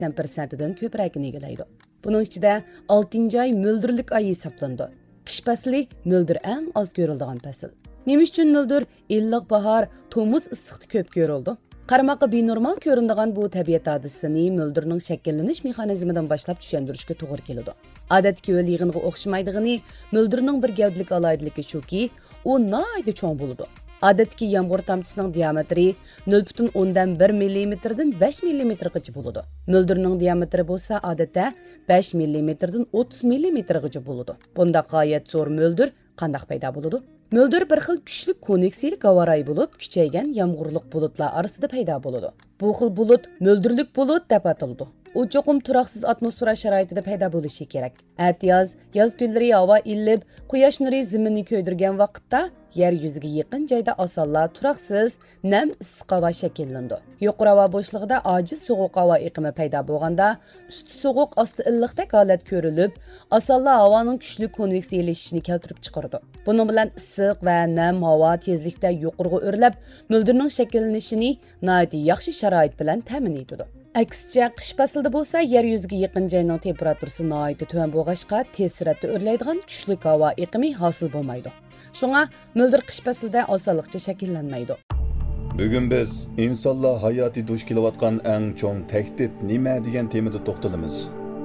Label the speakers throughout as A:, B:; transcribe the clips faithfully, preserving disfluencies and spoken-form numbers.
A: sakson persentidan ko'pragini egallaydi. Buning ichida oltinchi oy mo'ldirlik oyi hisoblandi. Qish fasli mo'ldir eng oz ko'riladigan fasl. Nima uchun mo'ldir illiq bahor, tomuz issiqda ko'p ko'rildi? Qarmoqqa benormal ko'rinadigan bu tabiat hodisasini mo'ldirning shakllanish mexanizmidan boshlab tushuntirishga to'g'ri keladi. Odatdagi yo'l yig'iniga o'xshamaydigani mo'ldirning bir gavdalik aloyidligi shuki, u nihoyatda cho'ng bo'ladi. Odatdagi yomg'ir tomchisining diametri nol butun o'ndan bir millimetrdan besh millimetrgacha bo'ladi. Mo'ldirning diametri bo'lsa odatda besh millimetrdan o'ttiz millimetrgacha bo'ladi. Bunda g'oyat zo'r mo'ldir qanday paydo bo'ladi? Mo'ldir bir xil kuchli konveksiyalik havoray bo'lib, kuchaygan yomg'irlik bulutlar orasida paydo bo'ladi. Bu xil bulut mo'ldirlik bulut deb ataladi. U cho'qim turaqsiz atmosfera sharoitida paydo bo'lishi kerak. Atyoz, yoz kunlari havo illib, quyosh nuri zaminni ko'ydirgan vaqtda yer yuziga yaqin joyda osonlar turaqsiz, nam issiq havo shakllandi. Yuqori havo bo'shlig'ida ojiz sovuq havo iqimi paydo bo'lganda, usti sovuq, osti illiqdek holat ko'rilib, osonlar havoning kuchli konveksiyalashishini keltirib chiqardi. Buning bilan issiq va nam havo tezlikda yuqoriga o'rlab, mo'ldirning shakllanishini nihoyat yaxshi sharoit bilan ta'min etadi. Aksicha qish faslida bo'lsa, yer yuziga yaqin joyning temperaturasi nihoyat tuvan bo'lg'achqa tez suratda o'rlaydigan kuchli havo iqimi hosil bo'lmaydi. Shunga mo'ldir qish faslida osonlikcha shakllanmaydi.
B: Bugun biz insonlar hayoti duch kelayotgan eng cho'ng tahdid nima degan temada to'xtalamiz.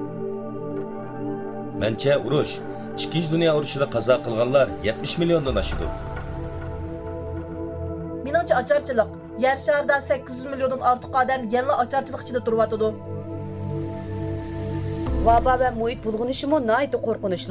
C: Mencha urush, ikkinchi dunyo urushida qazo qilganlar yetmish milliondan oshdi.
D: Meningcha ocharchilik. Yer sharida sakkiz yuz milliondan ortiq odam yana ocharchilik ichida turyotdi.
A: Vabo va muhit bulg'unishi mo nihoyat qo'rqinchli.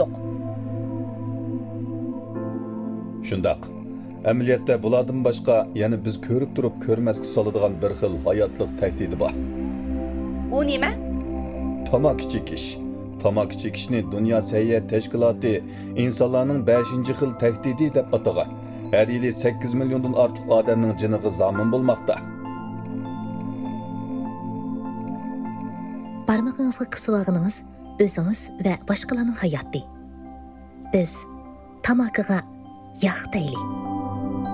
B: Shundaq. Amaliyotda bulardan boshqa yana biz ko'rib turib ko'rmasga soladigan bir xil hayotlik tahdidi bor.
A: U nima?
B: Tamaki chekish. Tamaki chekishni Dunyo sog'liqlik tashkiloti insonlarning beshinchi xil tahdidi deb atagan. Her yili sakkiz milyondan ortiq odamning jiniga zomin bo'lmoqda.
E: Barmog'ingizga qisib olganingiz o'zingiz va boshqalarning hayoti. Biz tamakiga yo'q deylik.